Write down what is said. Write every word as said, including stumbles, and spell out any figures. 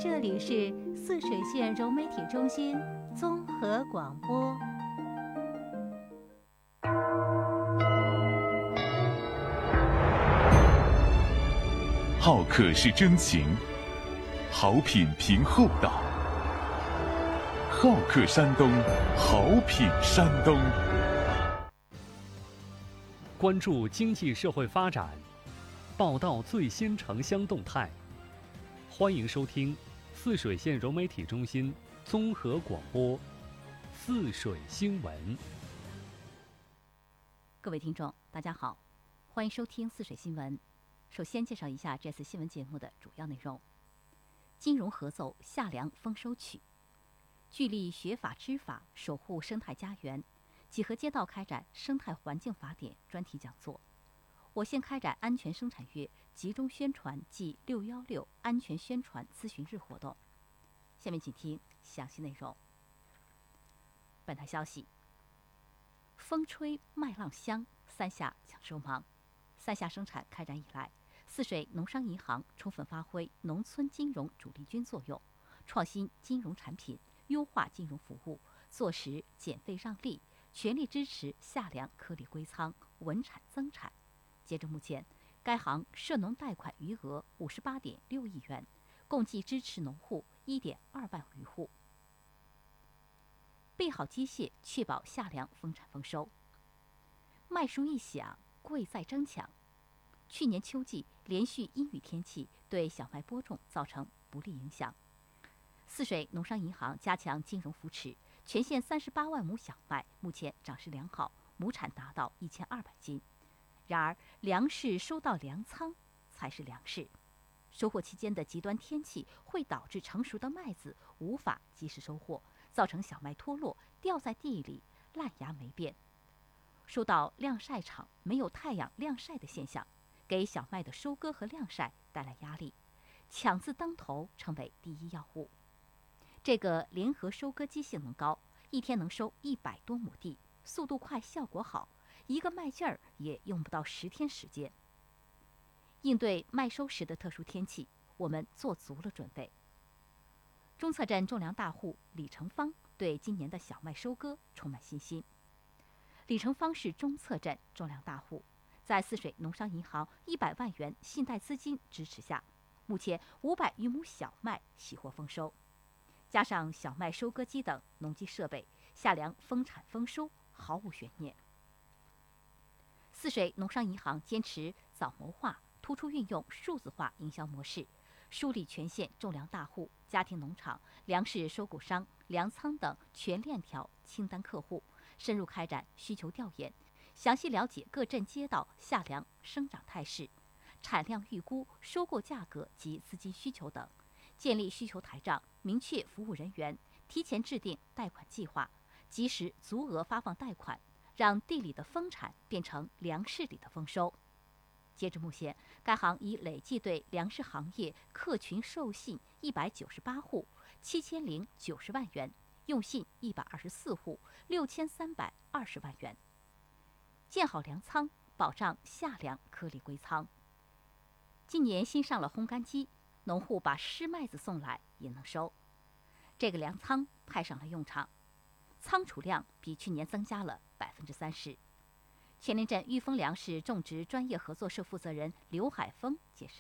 这里是泗水县融媒体中心综合广播。 好客是真情，好品凭厚道。好客山东，好品山东。 关注经济社会发展，报道最新城乡动态。欢迎收听泗水县融媒体中心综合广播《泗水新闻》。 各位听众，大家好，欢迎收听泗水新闻。首先介绍一下这次新闻节目的主要内容：金融合奏夏粮丰收曲，聚力学法知法，守护生态家园，几何街道开展生态环境法典专题讲座。我县开展安全生产月集中宣传暨六一六安全宣传咨询日活动。下面请听详细内容。本台消息：风吹麦浪香，三下抢收忙。三下生产开展以来，泗水农商银行充分发挥农村金融主力军作用，创新金融产品，优化金融服务，做实减费让利，全力支持夏粮颗粒归仓，稳产增产。截至目前，该行涉农贷款余额五十八点六亿元，共计支持农户一点二万余户。备好机械，确保夏粮丰产丰收。麦熟一响，贵在争抢。去年秋季连续阴雨天气对小麦播种造成不利影响。泗水农商银行加强金融扶持，全县三十八万亩小麦目前长势良好，亩产达到一千二百斤。然而，粮食收到粮仓才是粮食。收获期间的极端天气会导致成熟的麦子无法及时收获，造成小麦脱落，掉在地里，烂芽霉变。受到晾晒场没有太阳晾晒的现象，给小麦的收割和晾晒带来压力，抢字当头成为第一要务。这个联合收割机性能高，一天能收一百多亩地，速度快，效果好，一个麦劲儿也用不到十天时间。应对麦收时的特殊天气，我们做足了准备。中策镇种粮大户李成芳对今年的小麦收割充满信心。李成芳是中策镇种粮大户，在泗水农商银行一百万元信贷资金支持下，目前五百余亩小麦喜获丰收，加上小麦收割机等农机设备，夏粮丰产丰收毫无悬念。泗水农商银行坚持早谋划，突出运用数字化营销模式，梳理全县种粮大户、家庭农场、粮食收购商、粮仓等全链条清单客户，深入开展需求调研，详细了解各镇街道夏粮生长态势、产量预估、收购价格及资金需求等，建立需求台账，明确服务人员，提前制定贷款计划，及时足额发放贷款，让地里的丰产变成粮食里的丰收。截至目前，该行已累计对粮食行业客群授信一百九十八户，七千零九十万元，用信一百二十四户，六千三百二十万元。建好粮仓，保障夏粮颗粒归仓。今年新上了烘干机，农户把湿麦子送来也能收。这个粮仓派上了用场，仓储量比去年增加了百分之三十。全林镇裕丰粮食种植专业合作社负责人刘海峰解释